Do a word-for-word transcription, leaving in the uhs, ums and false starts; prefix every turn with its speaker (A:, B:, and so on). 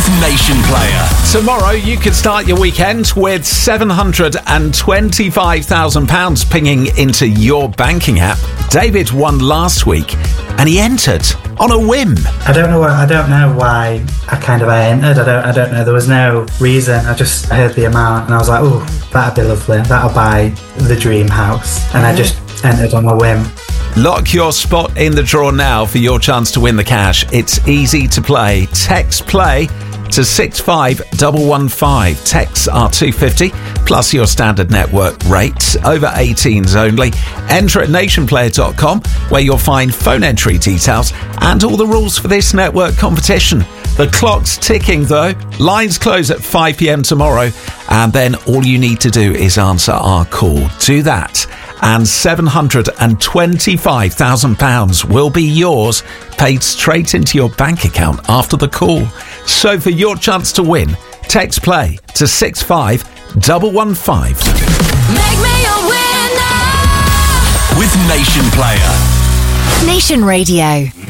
A: with Nation Player.
B: Tomorrow you could start your weekend with seven hundred twenty-five thousand pounds pinging into your banking app. David won last week and he entered on a whim.
C: I don't know. I don't know why I kind of I entered. I don't. I don't know. There was no reason. I just heard the amount and I was like, "Oh, that'd be lovely. That'll buy the dream house." And I just entered on a whim.
B: Lock your spot in the draw now for your chance to win the cash. It's easy to play. Text play to six five one one five. Texts are two pounds fifty plus your standard network rate. Over eighteens only. Enter at nation player dot com where you'll find phone entry details and all the rules for this network competition. The clock's ticking though. Lines close at five p.m. tomorrow and then all you need to do is answer our call. Do that and seven hundred twenty-five thousand pounds will be yours, paid straight into your bank account after the call. So for your chance to win, text play to six five one one five.
A: Make me a winner with Nation Player.
D: Nation Radio.